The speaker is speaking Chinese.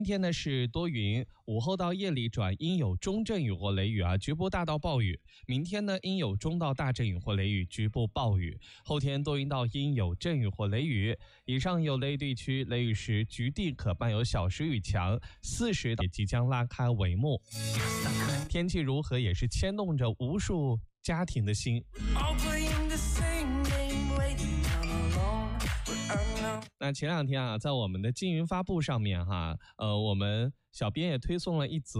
今天呢是多云，午后到夜里转阴有中阵雨或雷雨局部大到暴雨。明天呢阴有中到大阵雨或雷雨，局部暴雨。后天多云到阴有阵雨或雷雨，以上有雷雨地区雷雨时局地可伴有小时雨强，40也即将拉开帷幕。天气如何也是牵动着无数家庭的心。那前两天在我们的金云发布上面我们小编也推送了一则